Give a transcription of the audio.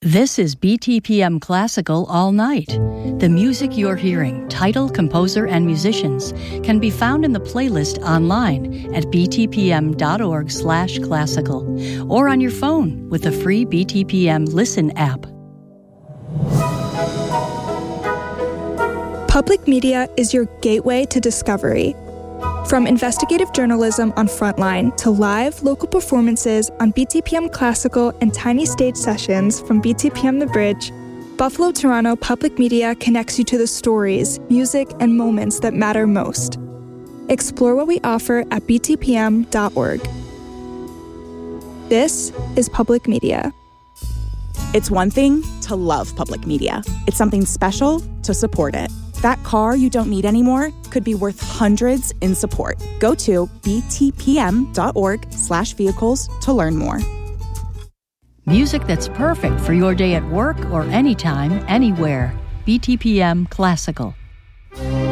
This is BTPM Classical All Night. The music you're hearing, title, composer, and musicians can be found in the playlist online at btpm.org/classical or on your phone with the free BTPM Listen app. Public media is your gateway to discovery. From investigative journalism on Frontline to live local performances on BTPM Classical and tiny stage sessions from BTPM The Bridge, Buffalo Toronto Public Media connects you to the stories, music, and moments that matter most. Explore what we offer at btpm.org. This is Public Media. It's one thing to love public media. It's something special to support it. That car you don't need anymore could be worth hundreds in support. Go to btpm.org/vehicles to learn more. Music that's perfect for your day at work or anytime, anywhere. BTPM Classical.